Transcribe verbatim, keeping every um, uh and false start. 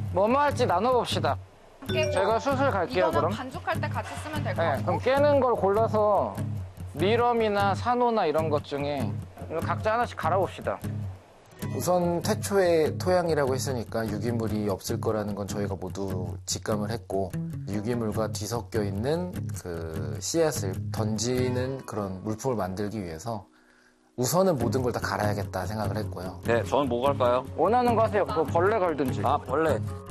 뭐뭐 할지 나눠봅시다. 깨고, 제가 수술 갈게요, 이거는 그럼. 반죽할 때 같이 쓰면 될 것 네, 같고. 그럼 깨는 걸 골라서 미럼이나 산호나 이런 것 중에 각자 하나씩 갈아봅시다. 우선 태초에 토양이라고 했으니까 유기물이 없을 거라는 건 저희가 모두 직감을 했고, 유기물과 뒤섞여 있는 그 씨앗을 던지는 그런 물품을 만들기 위해서 우선은 모든 걸 다 갈아야겠다 생각을 했고요. 네, 저는 뭐 갈까요? 원하는 거 하세요. 그 벌레 갈든지. 아, 벌레.